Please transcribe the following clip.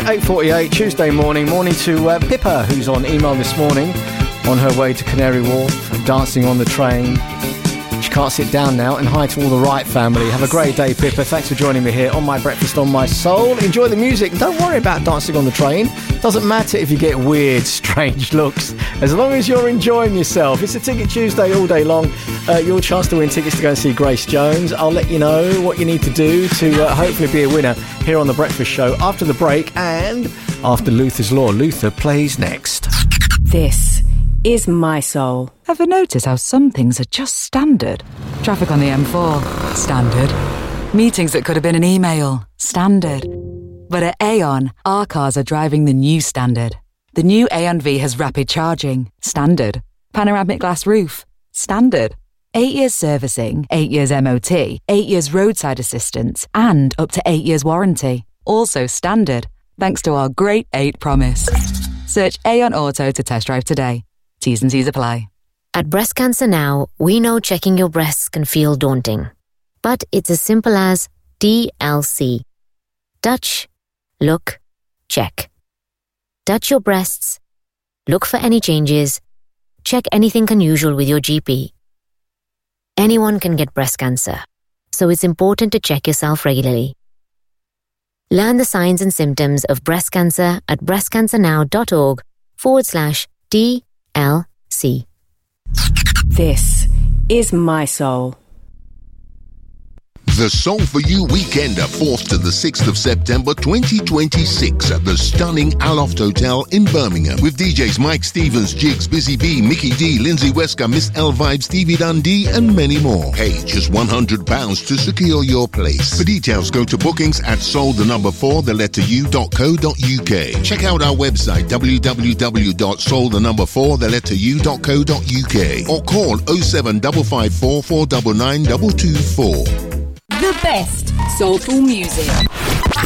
8:48, Tuesday morning to Pippa, who's on email this morning on her way to Canary Wharf, dancing on the train. She can't sit down now. And hi to all the Wright family. Have a great day, Pippa. Thanks for joining me here on My Breakfast on My Soul. Enjoy the music. Don't worry about dancing on the train. Doesn't matter if you get weird, strange looks, as long as you're enjoying yourself. It's a Ticket Tuesday all day long. Your chance to win tickets to go and see Grace Jones. I'll let you know what you need to do to hopefully be a winner here on The Breakfast Show after the break and after Luther's Law. Luther plays next. This is My Soul. Ever notice how some things are just standard? Traffic on the M4, standard. Meetings that could have been an email, standard. But at Aon, our cars are driving the new standard. The new Aon V has rapid charging, standard. Panoramic glass roof, standard. 8 years servicing, 8 years MOT, 8 years roadside assistance, and up to 8 years warranty. Also standard, thanks to our Great 8 promise. Search Aon Auto to test drive today. T's and C's apply. At Breast Cancer Now, we know checking your breasts can feel daunting. But it's as simple as DLC. Touch, look, check. Touch your breasts, look for any changes, check anything unusual with your GP. Anyone can get breast cancer, so it's important to check yourself regularly. Learn the signs and symptoms of breast cancer at breastcancernow.org/DLC. This is My Soul. The Soul For You Weekender, 4th to the 6th of September 2026 at the stunning Aloft Hotel in Birmingham with DJs Mike Stevens, Jigs, Busy B, Mickey D, Lindsay Wesker, Miss L Vibe, Stevie Dundee and many more. Hey, just £100 to secure your place. For details, go to bookings at soul4u.co.uk. Check out our website www.soul4u.co.uk or call 07554 499 224. The best soulful music.